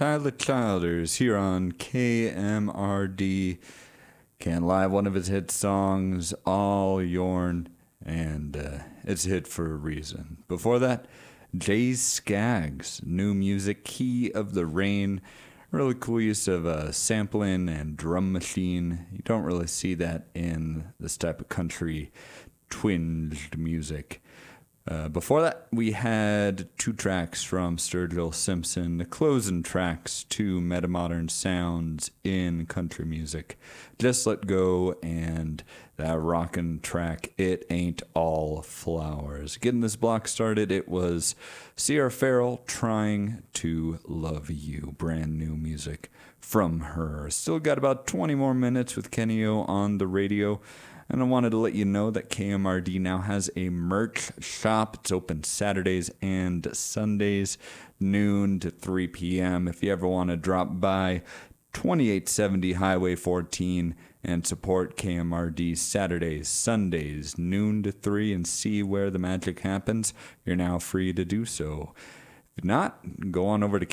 Tyler Childers here on KMRD. Can Live, one of his hit songs, All Yourn, and it's a hit for a reason. Before that, Jay Skaggs, new music, Key of the Rain. Really cool use of sampling and drum machine. You don't really see that in this type of country twinged music. Before that, we had two tracks from Sturgill Simpson, the closing tracks to Metamodern sounds in country music. Just Let Go and that rockin' track, It Ain't All Flowers. Getting this block started, it was Sierra Farrell, Trying to Love You. Brand new music from her. Still got about 20 more minutes with Kenny O on the radio. And I wanted to let you know that KMRD now has a merch shop. It's open Saturdays and Sundays, noon to 3 p.m. If you ever want to drop by 2870 Highway 14 and support KMRD Saturdays, Sundays, noon to 3 and see where the magic happens, you're now free to do so. If not, go on over to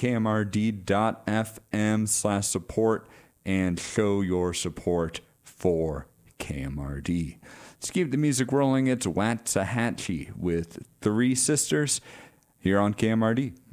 kmrd.fm/support and show your support for KMRD. Let's keep the music rolling. It's Waxahachie with Three Sisters here on KMRD.